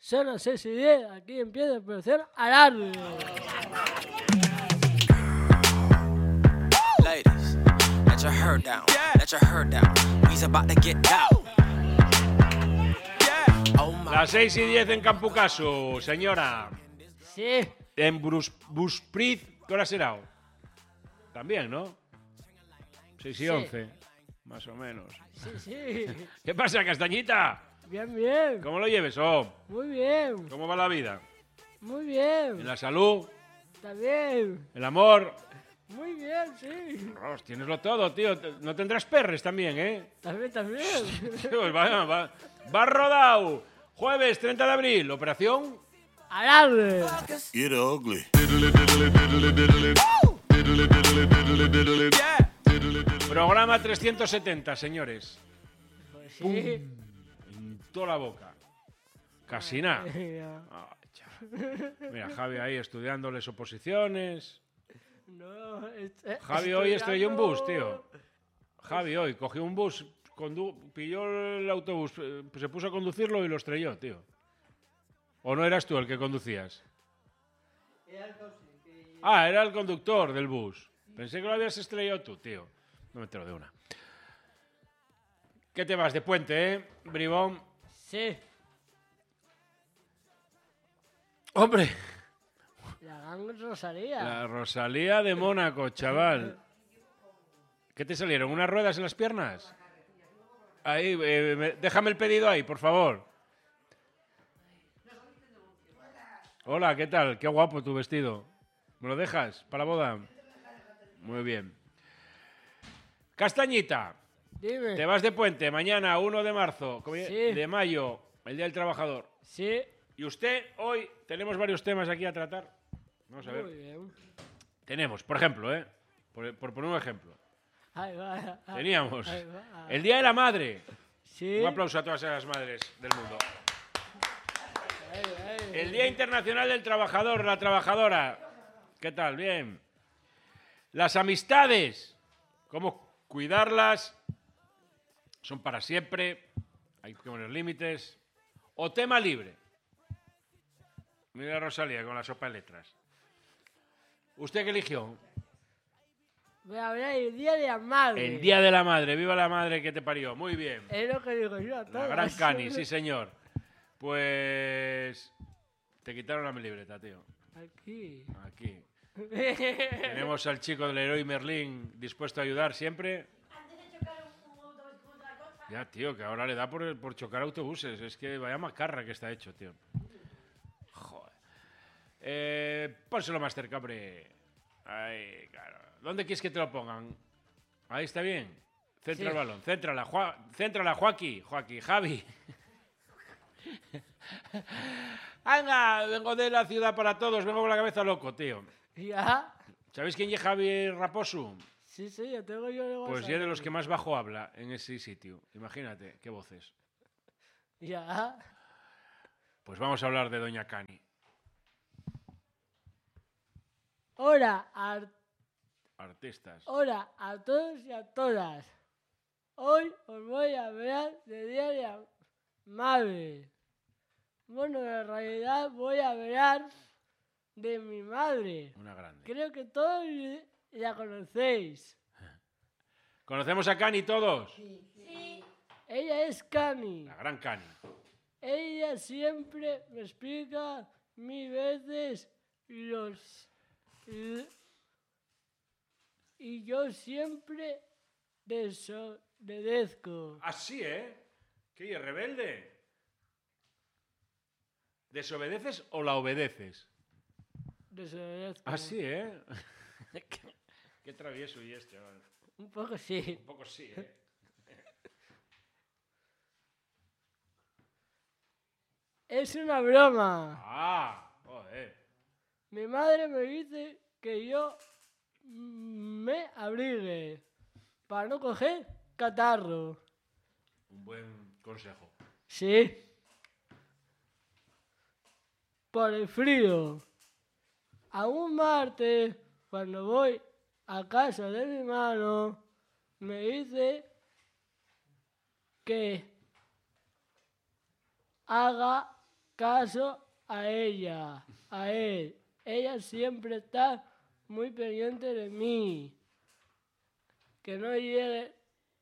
Son las 6:10, aquí empieza la operación Alarde. Ladies, let your hair down, let your hair down. We's about to get down. Las 6:10 en Campucaso, señora. Sí, En Busprit, ¿qué hora será? También, ¿no? 6:11, más o menos. sí. ¿Qué pasa, Castañita? Bien. ¿Cómo lo lleves, Muy bien, ¿Cómo va la vida? muy ¿En bien. la salud? También. ¿El amor? Muy bien, sí. Ros, tieneslo todo, tío. No tendrás perres también, ¿eh? También. Pues va rodado. Jueves 30 de abril, operación. Alarde. Get ugly. Programa 370, señores. Pues sí. En toda la boca. Casi nada. Ay, chaval. Mira, Javi ahí estudiándoles oposiciones. No, Javi hoy estrelló un bus, tío. Javi hoy cogió un bus, pilló el autobús, se puso a conducirlo y lo estrelló, tío. ¿O no eras tú el que conducías? Ah, era el conductor del bus. Pensé que lo habías estrellado tú, tío. No me entero de una. ¿Qué te vas de puente, bribón? Sí. ¡Hombre! La gran Rosalía. La Rosalía de Mónaco, chaval. ¿Qué te salieron? ¿Unas ruedas en las piernas? Ahí, déjame el pedido ahí, por favor. Hola, ¿qué tal? Qué guapo tu vestido. ¿Me lo dejas para la boda? Muy bien. Castañita, Dime. te vas de puente mañana, 1 de marzo, Sí. de mayo, el Día del Trabajador. Sí. Y usted, hoy, tenemos varios temas aquí a tratar. Vamos a ver. Muy bien. Tenemos, por ejemplo, por poner un ejemplo. Ahí va. Teníamos Ahí va. el Día de la Madre. Sí. Un aplauso a todas esas madres del mundo. Ahí. El Día Internacional del Trabajador, la trabajadora. ¿Qué tal? Bien. Las amistades. ¿Cómo cuidarlas? Son para siempre. Hay que poner límites. O tema libre. Mira a Rosalía con la sopa de letras. ¿Usted qué eligió? Voy a hablar el Día de la Madre. El Día de la Madre. Viva la madre que te parió. Muy bien. Es lo que digo yo a todos. La gran Cani, sí señor. Pues... Te quitaron la libreta, tío. Aquí. Aquí. Tenemos al chico del Leroy Merlin dispuesto a ayudar siempre. Ya, tío, que ahora le da por chocar autobuses. Es que vaya macarra que está hecho, tío. Joder. Pónselo más cerca, hombre. Ahí, claro. ¿Dónde quieres que te lo pongan? Ahí está bien. Centra Sí. el balón. Céntrala, Joaquín, Javi. Venga, vengo de la ciudad para todos. Vengo con la cabeza loco, tío. ¿Ya? ¿Sabéis quién es Javi Raposo? Sí, ya tengo yo de Pues ya de los que más bajo habla en ese sitio. Imagínate, qué voces. Ya. Pues vamos a hablar de Doña Cani. Hola Artistas. a todos y a todas. Hoy os voy a hablar de Día de la Madre. Bueno, en realidad voy a hablar de mi madre. Una grande. Creo que todos la conocéis. ¿Conocemos a Cani todos? Ella es Cami. La gran Cani. Ella siempre me explica 1000 veces y yo siempre desobedezco. Así, ¿eh? ¿Qué es rebelde? ¿Desobedeces o la obedeces? Desobedezco. Así, ¿eh? Qué travieso y es, chaval. Un poco sí. Un poco sí, ¿eh? Es una broma. Ah, joder. Mi madre me dice que yo me abrigue para no coger catarro. Un buen consejo. Sí. Por el frío. A un martes, cuando voy a casa de mi hermano, me dice que haga caso a ella, a él. Ella siempre está muy pendiente de mí. Que no llegue,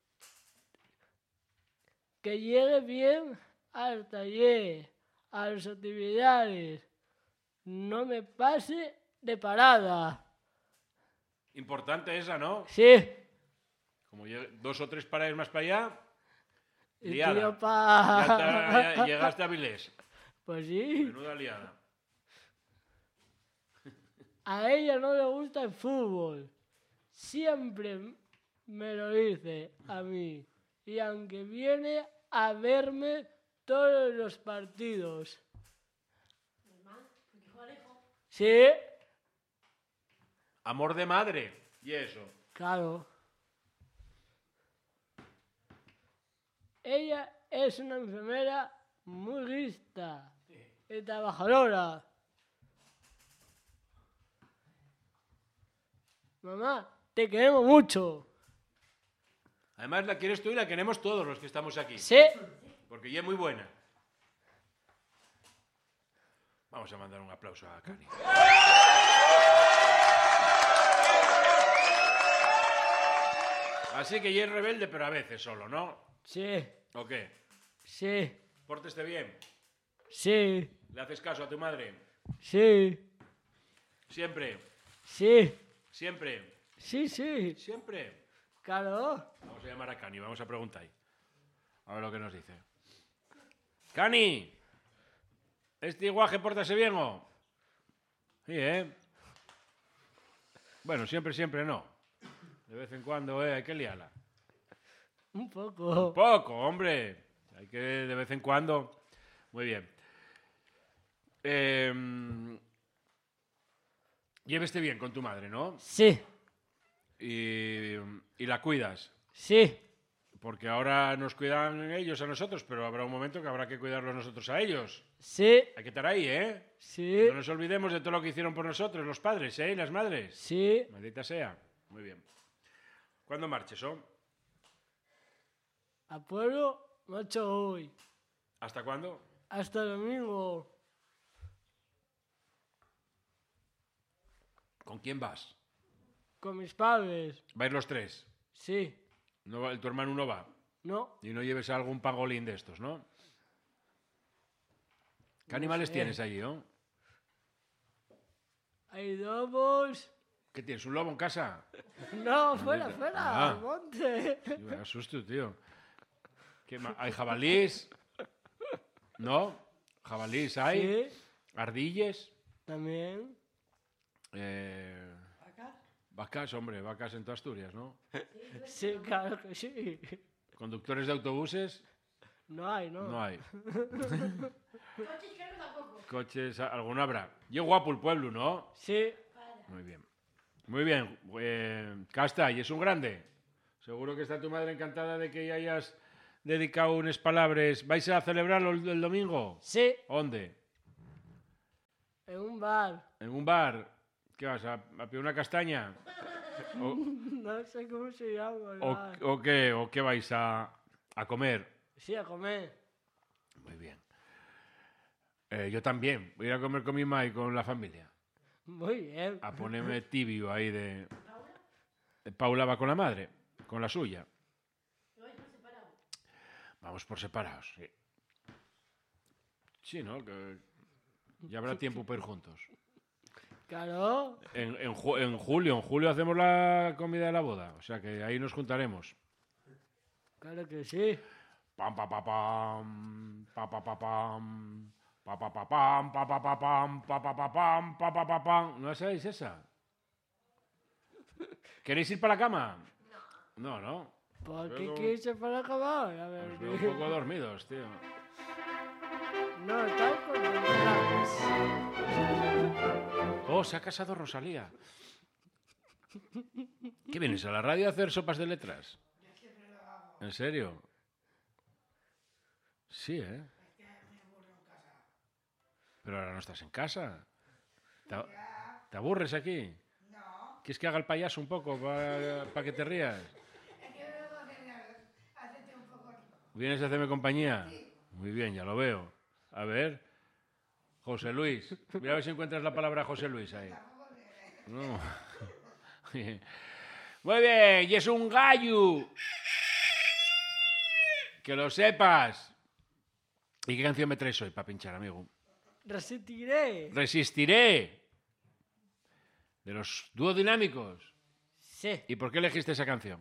que llegue bien al taller, a las actividades. No me pase de parada. Importante esa, ¿no? Sí. Como 2 o 3 paradas más para allá, Y liada. tío, pa... Ya llegaste a Avilés. Pues sí. Menuda liada. A ella no le gusta el fútbol. Siempre me lo dice a mí. Y aunque viene a verme todos los partidos. Sí, Amor de madre. Y eso. claro. Ella es una enfermera muy lista y trabajadora. Mamá, te queremos mucho. Además la quieres tú y la queremos todos los que estamos aquí. Sí. Porque ella es muy buena. Vamos a mandar un aplauso a Cani. Así que ella es rebelde, pero a veces solo, ¿no? Sí, ¿O qué? sí, Pórteste bien. sí, ¿Le haces caso a tu madre? sí, Siempre. sí, Siempre. sí, sí. Siempre. Claro. Vamos a llamar a Cani, vamos a preguntar ahí. A ver lo que nos dice. Cani, ¿este guaje pórtase bien o? Sí, ¿eh? Bueno, siempre no. De vez en cuando, hay que liarla. Un poco. Poco, hombre. Hay que de vez en cuando. Muy bien. Lléveste bien con tu madre, ¿no? Sí, Y la cuidas. sí, Porque ahora nos cuidan ellos a nosotros, pero habrá un momento que habrá que cuidarlos nosotros a ellos. sí, Hay que estar ahí, ¿eh? sí, No nos olvidemos de todo lo que hicieron por nosotros, los padres, ¿eh? Y las madres. sí. Maldita sea. Muy bien. ¿Cuándo marches, oh? A pueblo, macho hoy. ¿Hasta cuándo? Hasta el domingo. ¿Con quién vas? Con mis padres. ¿Vais los 3? Sí, No va- tu hermano no va. no. Y no lleves algún pangolín de estos, ¿no? ¿Qué animales sé. tienes allí, oh? Hay lobos. ¿Qué tienes? ¿Un lobo en casa? No, fuera, fuera, Ah. al monte. Sí, me asusto, tío. ¿Hay jabalís? ¿No? ¿Jabalís hay? Sí, ¿Ardilles? también. Vacas, hombre, vacas en toda Asturias, ¿no? Sí, claro que sí. ¿Conductores de autobuses? No hay, no. No hay. Coches, alguno habrá. Y es guapo el pueblo, ¿no? Sí, Muy bien. Muy bien. Casta, y es un grande. Seguro que está tu madre encantada de que hayas dedicado unas palabras. ¿Vais a celebrarlo el domingo? sí, ¿Dónde? en un bar. ¿En un bar? ¿Qué vas, a pedir una castaña? No sé cómo se llama el bar. ¿O qué? ¿O qué vais a comer? Sí, a comer. Muy bien. Yo también. Voy a ir a comer con mi mamá y con la familia. Muy bien. A ponerme tibio ahí de... Paula va con la madre, con la suya. Vamos por separados, sí. Sí, ¿no? Que ya habrá tiempo para ir juntos. Claro. En julio hacemos la comida de la boda, o sea que ahí nos juntaremos. Claro que sí. Pam pa pa pam, pa pa pa pam, pa pa pa pam, pa pa pa pam, pa pa pa pam, pa pa pa pam. ¿No sabéis esa? ¿Queréis ir para la cama? No, no. ¿Por qué Luego- quise para acabar? A ver. Os veo un poco dormidos, tío. No, estamos concentrados. Oh, se ha casado Rosalía. ¿Qué vienes a la radio a hacer sopas de letras? ¿En serio? Sí, ¿eh? Pero ahora no estás en casa. ¿Te aburres aquí? No. ¿Quieres que haga el payaso un poco para que te rías? ¿Vienes a hacerme compañía? Muy bien, ya lo veo. A ver. José Luis. Mira a ver si encuentras la palabra José Luis ahí. No. Muy bien, y es un gallo. Que lo sepas. ¿Y qué canción me traes hoy para pinchar, amigo? Resistiré. Resistiré. De los dúos dinámicos. Sí, ¿Y por qué elegiste esa canción?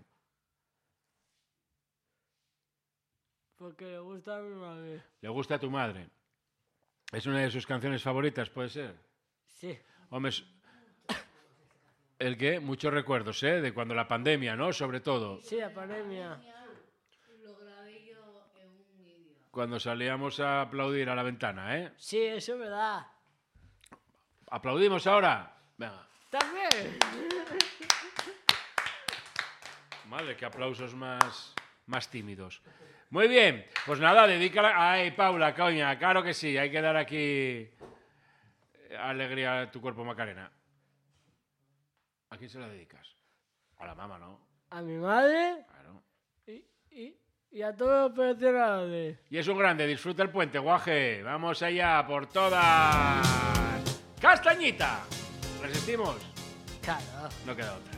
porque le gusta a mi madre. ¿Le gusta a tu madre? ¿Es una de sus canciones favoritas, puede ser? Sí, Hombre, ¿el qué? Muchos recuerdos, ¿eh? De cuando la pandemia, ¿no? Sobre todo. sí, la pandemia. Lo grabé yo en un vídeo. Cuando salíamos a aplaudir a la ventana, ¿eh? Sí, eso es verdad. ¿Aplaudimos ahora? Venga. También. Madre, qué aplausos más tímidos. Muy bien, pues nada, dedícala. Ay, Paula, coña, claro que sí, hay que dar aquí alegría a tu cuerpo, Macarena. ¿A quién se la dedicas? A la mamá, ¿no? A mi madre Claro. y a todos los pensionados. Y es un grande, disfruta el puente, guaje. Vamos allá por todas. ¡Castañita! ¿Resistimos? Claro. No queda otra.